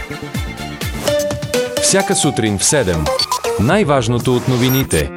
Всяка сутрин в 7. Най-важното от новините.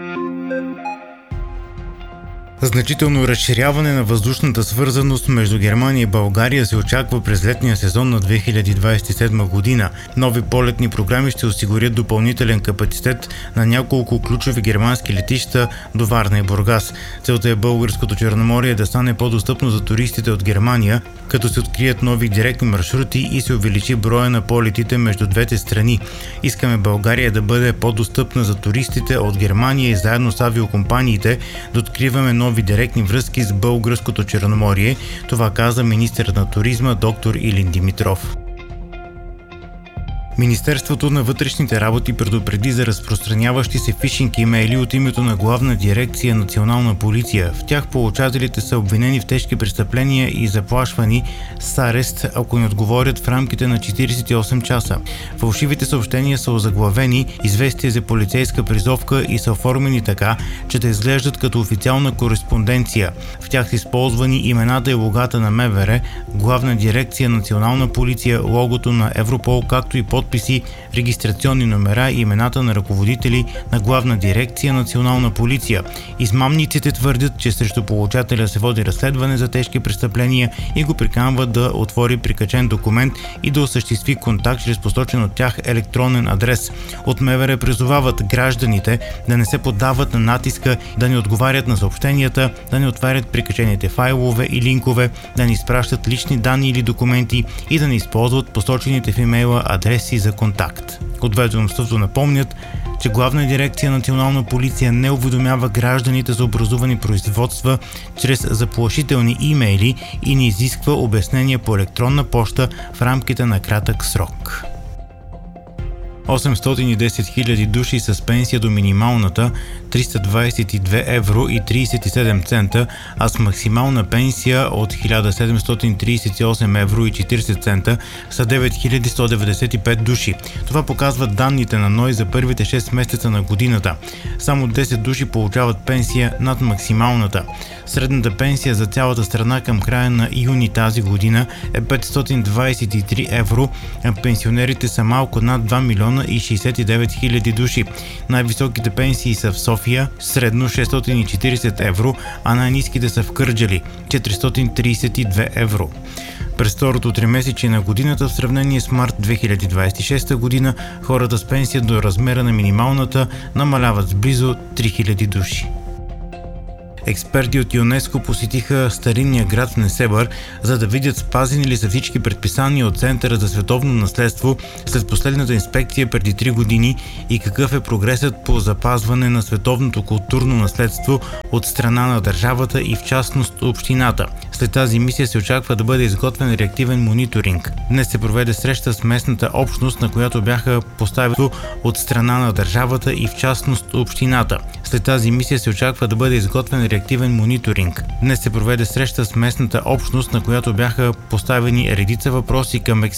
Значително разширяване на въздушната свързаност между Германия и България се очаква през летния сезон на 2027 година. Нови полетни програми ще осигурят допълнителен капацитет на няколко ключови германски летища до Варна и Бургас. Целта е българското Черноморие да стане по-достъпно за туристите от Германия, като се открият нови директни маршрути и се увеличи броя на полетите между двете страни. Искаме България да бъде по-достъпна за туристите от Германия и заедно с авиокомпаниите да откриваме нови директни връзки с българското Черноморие. Това каза министърът на туризма доктор Илин Димитров. Министерството на вътрешните работи предупреди за разпространяващи се фишинг имейли от името на Главна дирекция Национална полиция. В тях получателите са обвинени в тежки престъпления и заплашвани с арест, ако не отговорят в рамките на 48 часа. Фалшивите съобщения са озаглавени известие за полицейска призовка и са оформени така, че да изглеждат като официална кореспонденция. В тях са използвани имената и логата на МВР, Главна дирекция Национална полиция, логото на Европол, както и подписи, регистрационни номера и имената на ръководители на Главна дирекция Национална полиция. Измамниците твърдят, че срещу получателя се води разследване за тежки престъпления и го приканват да отвори прикачен документ и да осъществи контакт чрез посочен от тях електронен адрес. От МВР призовават гражданите да не се поддават на натиска, да не отговарят на съобщенията, да не отварят прикачените файлове и линкове, да не изпращат лични данни или документи и да не използват посочените в имейла адреси за контакт. От ведомството напомнят, че Главна дирекция Национална полиция не уведомява гражданите за образувани производства чрез заплашителни имейли и не изисква обяснения по електронна поща в рамките на кратък срок. 810 хиляди души с пенсия до минималната 322 евро и 37 цента, а с максимална пенсия от 1738 евро и 40 цента са 9195 души. Това показват данните на НОИ за първите 6 месеца на годината. Само 10 души получават пенсия над максималната. Средната пенсия за цялата страна към края на юни тази година е 523 евро, а пенсионерите са малко над 2 милиона и 69 хиляди души. Най-високите пенсии са в София, средно 640 евро, а най-ниските са в Кърджали – 432 евро. През второто тримесечие на годината в сравнение с март 2026 година хората с пенсия до размера на минималната намаляват с близо 3000 души. Експерти от ЮНЕСКО посетиха старинния град в Несебър, за да видят спазени ли са всички предписания от Центъра за световно наследство след последната инспекция преди 3 години и какъв е прогресът по запазване на световното културно наследство от страна на държавата и в частност общината. След тази мисия се очаква да бъде изготвен реактивен мониторинг. Днес се проведе среща с местната общност, на която бяха поставени от страна на държавата и в частност общината. След тази мисия се очаква да бъде изготвен реактивен мониторинг. Днес се проведе среща с местната общност, на която бяха поставени редица въпроси към експерти